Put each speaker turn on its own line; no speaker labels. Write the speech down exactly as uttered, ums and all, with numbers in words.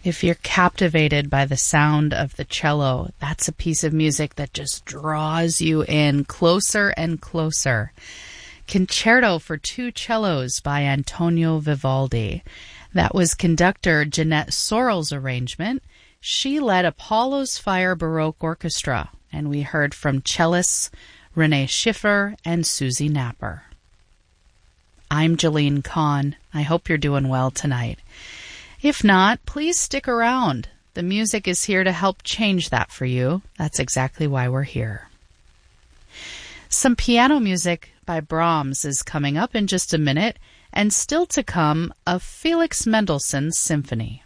If you're captivated by the sound of the cello, that's a piece of music that just draws you in closer and closer. Concerto for Two Cellos by Antonio Vivaldi. That was conductor Jeanette Sorrell's arrangement. She led Apollo's Fire Baroque Orchestra, and we heard from cellists Renee Schiffer and Susie Napper. I'm Jeline Kahn. I hope you're doing well tonight. If not, please stick around. The music is here to help change that for you. That's exactly why we're here. Some piano music by Brahms is coming up in just a minute, and still to come, a Felix Mendelssohn symphony.